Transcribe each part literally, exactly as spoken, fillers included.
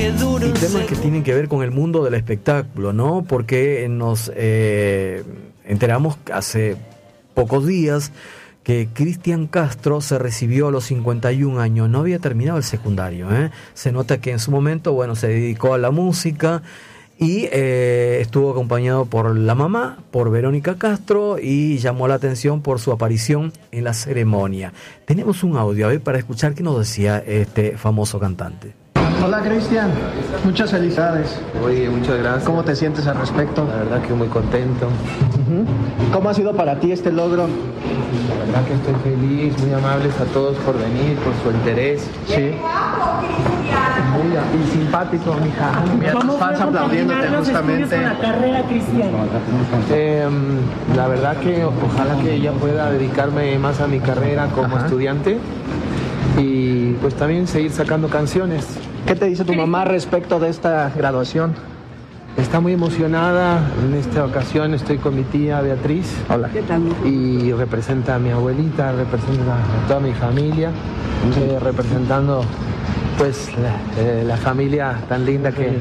y temas que tienen que ver con el mundo del espectáculo, ¿no? Porque nos eh, enteramos hace pocos días que Cristian Castro se recibió a los cincuenta y un años, no había terminado el secundario, ¿eh? Se nota que en su momento, bueno, se dedicó a la música y eh, estuvo acompañado por la mamá, por Verónica Castro, y llamó la atención por su aparición en la ceremonia. Tenemos un audio, a ver, para escuchar qué nos decía este famoso cantante. Hola Cristian, muchas felicidades. Oye, muchas gracias. ¿Cómo te sientes al respecto? La verdad que muy contento. Uh-huh. ¿Cómo ha sido para ti este logro? La verdad que estoy feliz, muy amables a todos por venir, por su interés. Sí. Muy y simpático, mija. Mira tus fans aplaudiéndote justamente. La carrera, Cristian. Eh, la verdad que ojalá que ella pueda dedicarme más a mi carrera como Ajá. estudiante y pues también seguir sacando canciones. ¿Qué te dice tu mamá respecto de esta graduación? Está muy emocionada. En esta ocasión estoy con mi tía Beatriz. Hola. ¿Qué tal? Y representa a mi abuelita, representa a toda mi familia, eh, representando pues la, eh, la familia tan linda que...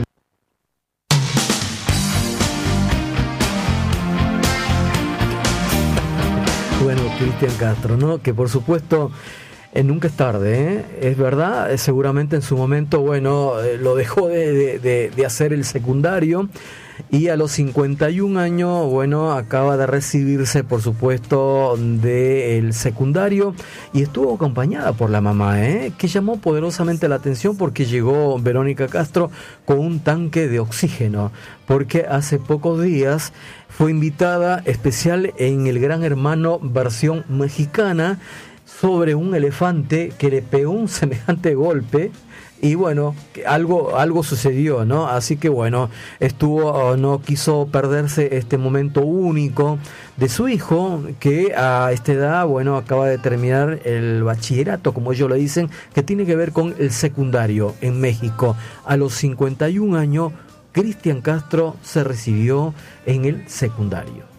Bueno, Cristian Castro, ¿no? Que por supuesto... Eh, nunca es tarde, ¿eh? Es verdad, eh, seguramente en su momento, bueno, eh, lo dejó de, de, de, de hacer el secundario y a los cincuenta y un años, bueno, acaba de recibirse, por supuesto, del secundario y estuvo acompañada por la mamá, ¿eh? Que llamó poderosamente la atención porque llegó Verónica Castro con un tanque de oxígeno, porque hace pocos días fue invitada especial en el Gran Hermano versión mexicana, sobre un elefante que le pegó un semejante golpe y bueno, algo algo sucedió, ¿no? Así que bueno, estuvo, no quiso perderse este momento único de su hijo, que a esta edad, bueno, acaba de terminar el bachillerato, como ellos le dicen, que tiene que ver con el secundario en México. A los cincuenta y un años, Cristian Castro se recibió en el secundario.